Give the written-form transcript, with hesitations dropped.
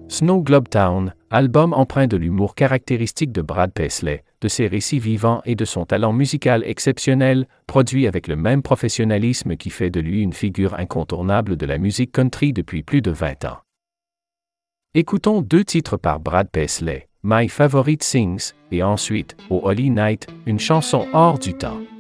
Snow Globe Town, album empreint de l'humour caractéristique de Brad Paisley, de ses récits vivants et de son talent musical exceptionnel, produit avec le même professionnalisme qui fait de lui une figure incontournable de la musique country depuis plus de 20 ans. Écoutons 2 titres par Brad Paisley, My Favorite Things, et ensuite, Oh Holy Night, une chanson hors du temps.